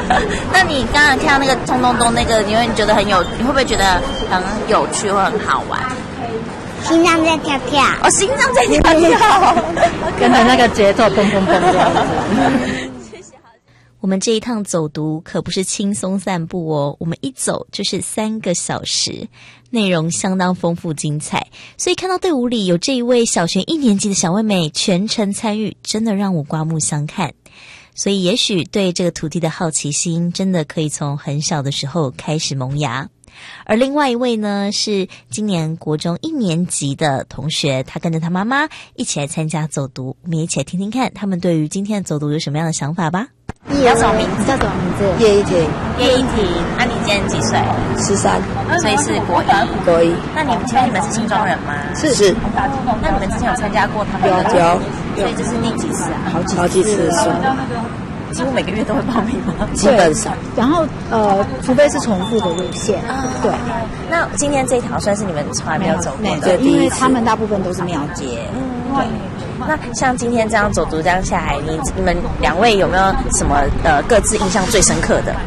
那你刚才看到那个冲咚咚那个，你会觉得你会不会觉得很有趣或很好玩？ 心脏在跳跳， 哦，心脏在跳跳， 跟着那个节奏蹦蹦蹦这样子。 我们这一趟走读可不是轻松散步哦，我们一走就是3个小时，内容相当丰富精彩，所以看到队伍里有这一位小学1年级的小妹妹全程参与，真的让我刮目相看。所以也许对这个土地的好奇心真的可以从很小的时候开始萌芽。而另外一位呢，是今年国中1年级的同学，他跟着他妈妈一起来参加走读，我们一起来听听看他们对于今天的走读有什么样的想法吧。 你叫什么名字？ 叫什么名字？ 叶一婷。 叶一婷，那你今年几岁 ？13， 所以是国一。 国一。 那你们是新庄人吗？ 是。 那你们之前有参加过他们的？ 有。 所以这是第几次啊？ 好几次是。 几乎每个月都会报名吗？ 基本上。 然后除非是重复的路线。对。 那今天这一条算是你们从来没有走过的，因为他们大部分都是庙街。 对。那像今天这样走读这样下来，你们2位有没有什么各自印象最深刻的？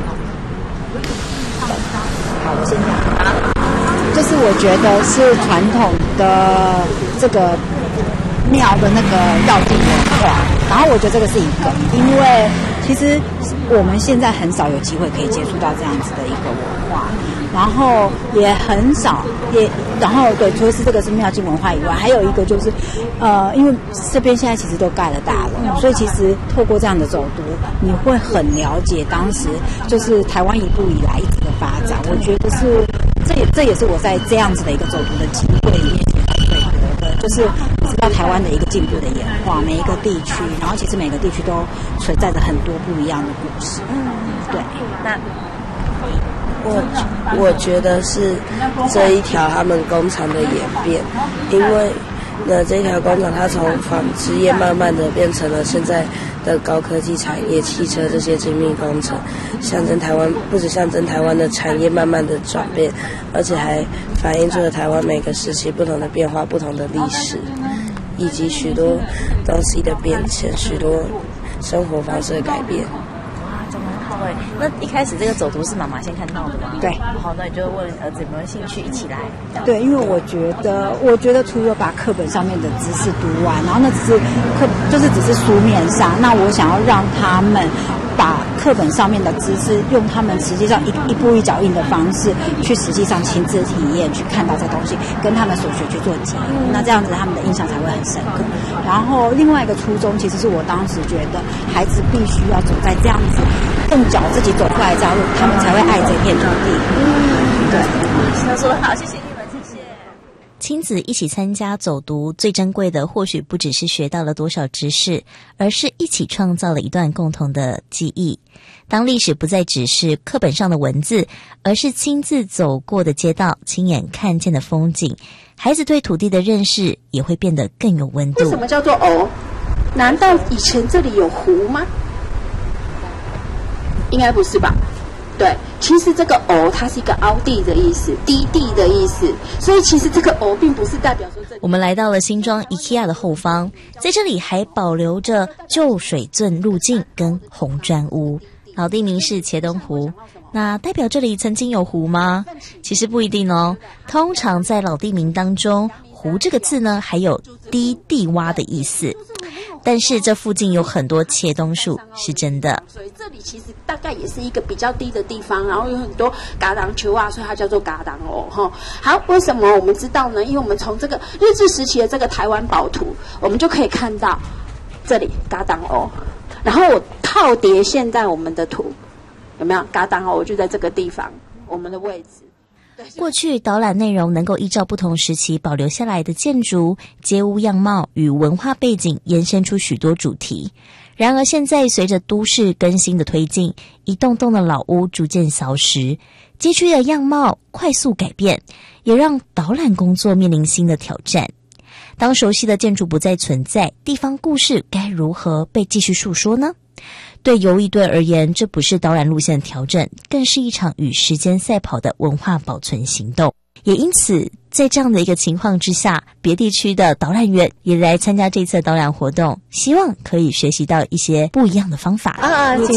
好，我先讲。就是我觉得是传统的这个庙的那个绕境文化，然后我觉得这个是一个，因为其实我们现在很少有机会可以接触到这样子的一个文化，然后也很少然后对，除了是这个是庙境文化以外，还有一个就是因为这边现在其实都盖了大楼，所以其实透过这样的走读，你会很了解当时就是台湾一路以来一直的发展。我觉得是这也是我在这样子的一个走读的机会里面学到最多的，就是知道台湾的一个进步的演化，每一个地区，然后其实每个地区都存在着很多不一样的故事。对。 那我觉得是这一条他们工厂的演变，因为这一条工厂它从纺织业慢慢的变成了现在的高科技产业，汽车这些精密工程，不止象征台湾的产业慢慢的转变，而且还反映出了台湾每个时期不同的变化、不同的历史，以及许多东西的变迁，许多生活方式的改变。 对，那一开始这个走读是妈妈先看到的吗？ 对。 好，那你就问儿子有没有兴趣一起来。 对，因为我觉得除了把课本上面的知识读完，然后那只是书面上，那我想要让他们把课本上面的知识用他们实际上一步一脚印的方式去实际上亲自体验，去看到这东西，跟他们所学去做结合，那这样子他们的印象才会很深刻。然后另外一个初衷，其实是我当时觉得孩子必须要走在这样子用脚自己走过来这条路，他们才会爱这片土地。对， 说得好，谢谢你们，谢谢。 亲子一起参加走读，最珍贵的或许不只是学到了多少知识，而是一起创造了一段共同的记忆。当历史不再只是课本上的文字，而是亲自走过的街道，亲眼看见的风景，孩子对土地的认识也会变得更有温度。 为什么叫做藕？难道以前这里有湖吗？应该不是吧？对，其实这个藕它是一个凹地的意思，低地的意思，所以其实这个藕并不是代表说我们来到了新庄 IKEA 的后方，在这里还保留着旧水圳路径跟红砖屋，老地名是茄东湖。那代表这里曾经有湖吗？其实不一定哦。通常在老地名当中，湖这个字呢还有低地洼的意思，但是这附近有很多茄冬树，是真的。 所以这里其实大概也是一个比较低的地方，然后有很多嘎当球啊，所以它叫做嘎当藕哈。好，为什么我们知道呢？因为我们从这个日治时期的这个台湾宝图，我们就可以看到这里嘎当藕，然后我套叠现在我们的图，有没有嘎当藕就在这个地方，我们的位置。 过去导览内容能够依照不同时期保留下来的建筑、街屋样貌与文化背景延伸出许多主题。然而现在随着都市更新的推进，一栋栋的老屋逐渐消失，街区的样貌快速改变，也让导览工作面临新的挑战。当熟悉的建筑不再存在，地方故事该如何被继续述说呢？对游艺队而言，这不是导览路线的调整，更是一场与时间赛跑的文化保存行动。也因此，在这样的一个情况之下，别地区的导览员也来参加这次的导览活动，希望可以学习到一些不一样的方法。